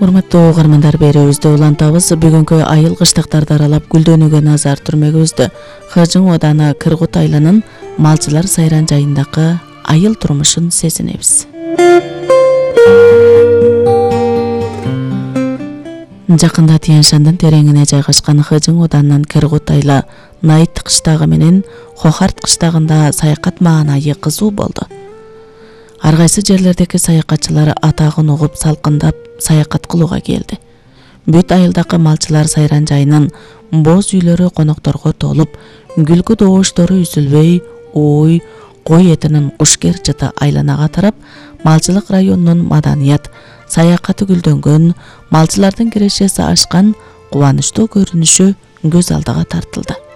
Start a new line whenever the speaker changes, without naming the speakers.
Урматтуу угармандар, берүүбүздү улантабыз. Бүгүнкү айыл кыштактарды аралап гүлдөнүүгө назар түрмөгүбүздү Хыжың Оданы Кыргут айылынын малчылар сайран жайындагы айыл турмушун сезинебиз. Жакында Тянь Шандын тереңине жайгашкан Хыжың Оданынын Кыргут айылы Найт кыштагы менен Хохарт кыштагында саякат маанайы кызуу болду. Ар кайсы жерлердеги саякатчылар атагын угуп салкындап саякат кылууга келди. Бүт айылдагы малчылар сайран жайынын боз үйлөрү конокторго толуп, күлкү добуштары үзүлбөй, ой, кой этинин кушкер жыты айланага тарап, малчылык районунун маданият, саякаты гүлдөнгөн, малчылардын кирешеси ашкан, кубанычтуу көрүнүшү көз алдыга тартылды.